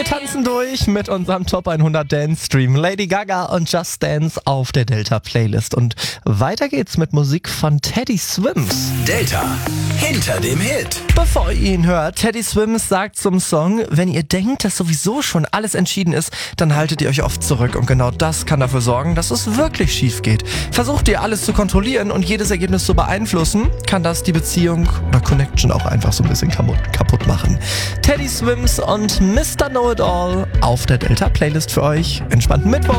Wir tanzen durch mit unserem Top 100 Dance Stream. Lady Gaga und Just Dance auf der Delta Playlist. Und weiter geht's mit Musik von Teddy Swims. Delta hinter dem Hit. Bevor ihr ihn hört, Teddy Swims sagt zum Song, wenn ihr denkt, dass sowieso schon alles entschieden ist, dann haltet ihr euch oft zurück. Und genau das kann dafür sorgen, dass es wirklich schief geht. Versucht ihr alles zu kontrollieren und jedes Ergebnis zu beeinflussen, kann das die Beziehung oder Connection auch einfach so ein bisschen kaputt machen. Teddy Swims und Mr. Know-It-All auf der Delta Playlist für euch. Entspannten Mittwoch.